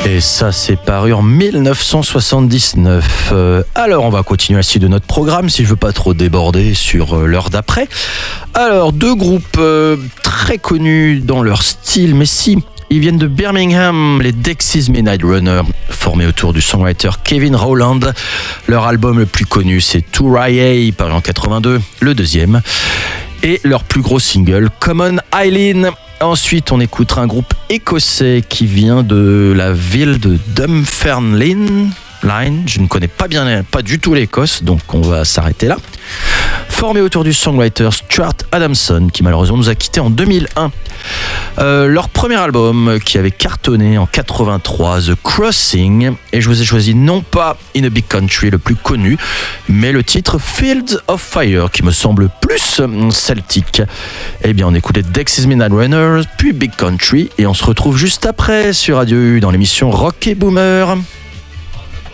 Et ça, c'est paru en 1979. Alors, on va continuer la suite de notre programme, si je veux pas trop déborder sur l'heure d'après. Alors, deux groupes très connus dans leur style, mais si, ils viennent de Birmingham, les Dexys Midnight Runner, formés autour du songwriter Kevin Rowland. Leur album le plus connu, c'est Touriah, paru en 82, le deuxième. Et leur plus gros single, Common Eileen. Ensuite, on écoutera un groupe écossais qui vient de la ville de Dunfermline. Je ne connais pas du tout l'Écosse, donc on va s'arrêter là. Formé autour du songwriter Stuart Adamson, qui malheureusement nous a quittés en 2001. Leur premier album qui avait cartonné en 83, The Crossing, et je vous ai choisi non pas In a Big Country, le plus connu, mais le titre Fields of Fire, qui me semble plus celtique. Eh bien, on écoutait Dexys Midnight Runners, puis Big Country, et on se retrouve juste après sur Radio U dans l'émission Rock et Boomer.